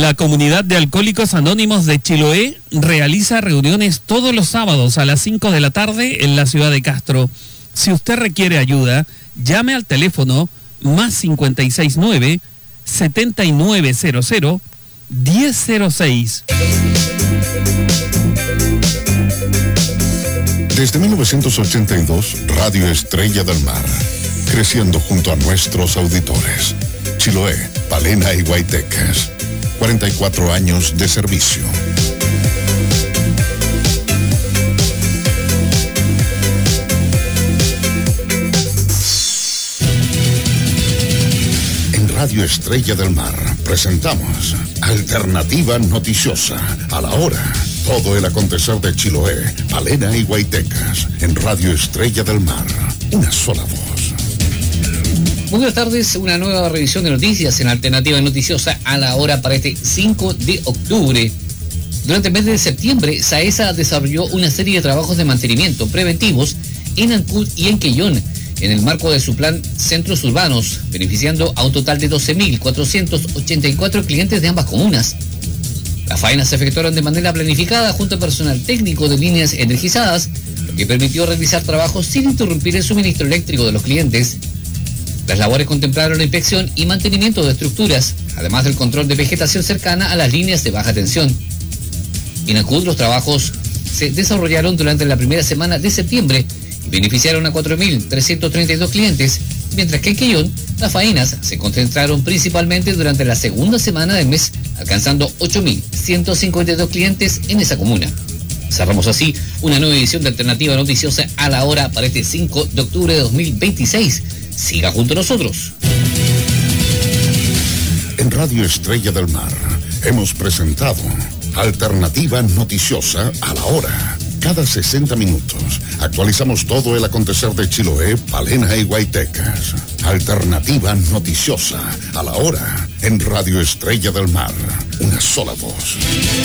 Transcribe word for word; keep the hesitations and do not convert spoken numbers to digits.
La comunidad de Alcohólicos Anónimos de Chiloé realiza reuniones todos los sábados a las cinco de la tarde en la ciudad de Castro. Si usted requiere ayuda, llame al teléfono más cinco seis nueve, siete nueve cero cero, uno cero cero seis. Desde mil novecientos ochenta y dos, Radio Estrella del Mar, creciendo junto a nuestros auditores. Chiloé, Palena y Guaytecas. cuarenta y cuatro años de servicio. En Radio Estrella del Mar presentamos Alternativa Noticiosa. A la hora, todo el acontecer de Chiloé, Palena y Guaytecas. En Radio Estrella del Mar, una sola voz. Muy buenas tardes, una nueva revisión de noticias en Alternativa Noticiosa a la hora para este cinco de octubre. Durante el mes de septiembre, SAESA desarrolló una serie de trabajos de mantenimiento preventivos en Ancud y en Quellón, en el marco de su plan Centros Urbanos, beneficiando a un total de doce mil cuatrocientos ochenta y cuatro clientes de ambas comunas. Las faenas se efectuaron de manera planificada junto a personal técnico de líneas energizadas, lo que permitió realizar trabajos sin interrumpir el suministro eléctrico de los clientes. Las labores contemplaron la inspección y mantenimiento de estructuras, además del control de vegetación cercana a las líneas de baja tensión. En Ancud, los trabajos se desarrollaron durante la primera semana de septiembre y beneficiaron a cuatro mil trescientos treinta y dos clientes, mientras que en Quellón, las faenas se concentraron principalmente durante la segunda semana del mes, alcanzando ocho mil ciento cincuenta y dos clientes en esa comuna. Cerramos así una nueva edición de Alternativa Noticiosa a la hora para este cinco de octubre de dos mil veintiséis. Siga junto a nosotros. En Radio Estrella del Mar hemos presentado Alternativa Noticiosa a la hora. Cada sesenta minutos actualizamos todo el acontecer de Chiloé, Palena y Guaytecas. Alternativa Noticiosa a la hora en Radio Estrella del Mar. Una sola voz.